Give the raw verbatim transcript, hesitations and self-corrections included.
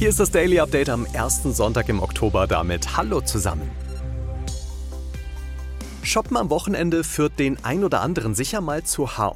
Hier ist das Daily Update am ersten Sonntag im Oktober damit. Hallo zusammen. Shoppen am Wochenende führt den ein oder anderen sicher mal zu H